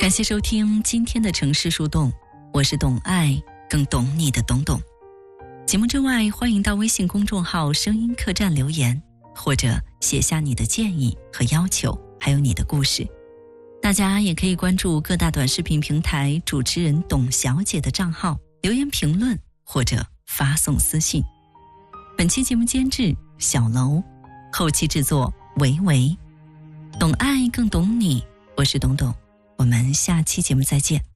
感谢收听今天的城市树洞，我是懂爱更懂你的懂懂。节目之外，欢迎到微信公众号声音客栈留言，或者写下你的建议和要求，还有你的故事。大家也可以关注各大短视频平台主持人董小姐的账号，留言评论或者发送私信。本期节目监制小楼，后期制作维维。懂爱更懂你，我是董董，我们下期节目再见。